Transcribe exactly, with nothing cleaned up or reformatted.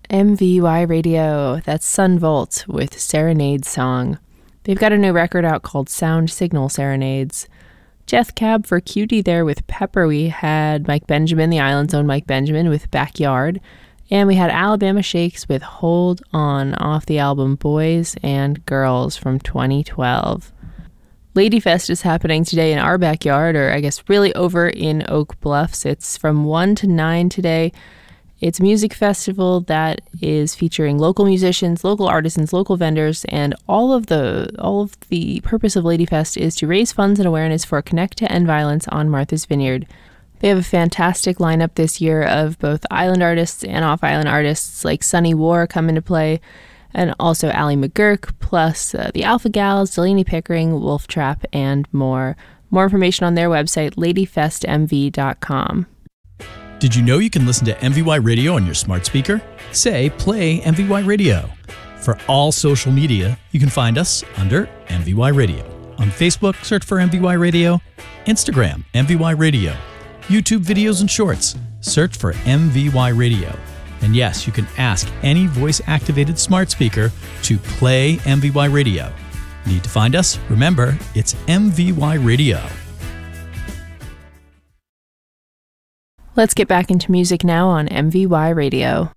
M V Y Radio, that's Sun Volt with Serenade Song. They've got a new record out called Sound Signal Serenades. Jeff Cab for Cutie there with Pepper. We had Mike Benjamin, the Island's own Mike Benjamin, with Backyard. And we had Alabama Shakes with Hold On off the album Boys and Girls from twenty twelve. Ladyfest is happening today in our backyard, or I guess really over in Oak Bluffs. It's from one to nine today. It's a music festival that is featuring local musicians, local artisans, local vendors, and all of the all of the purpose of Ladyfest is to raise funds and awareness for Connect to End Violence on Martha's Vineyard. They have a fantastic lineup this year of both island artists and off-island artists like Sunny War come into play, and also Allie McGurk, plus uh, the Alpha Gals, Delaney Pickering, Wolf Trap, and more. More information on their website, ladyfest m v dot com. Did you know you can listen to M V Y Radio on your smart speaker? Say, play M V Y Radio. For all social media, you can find us under M V Y Radio. On Facebook, search for M V Y Radio. Instagram, M V Y Radio. YouTube videos and shorts, search for M V Y Radio. And yes, you can ask any voice-activated smart speaker to play M V Y Radio. Need to find us? Remember, it's M V Y Radio. Let's get back into music now on M V Y Radio.